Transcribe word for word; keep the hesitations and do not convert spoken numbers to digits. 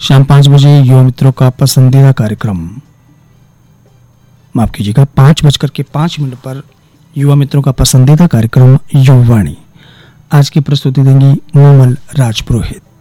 शाम पाँच बजे युवा मित्रों का पसंदीदा कार्यक्रम, माफ कीजिएगा, पाँच बजकर के पाँच मिनट पर युवा मित्रों का पसंदीदा कार्यक्रम युवावाणी। आज की प्रस्तुति देंगी मोमल राजपुरोहित।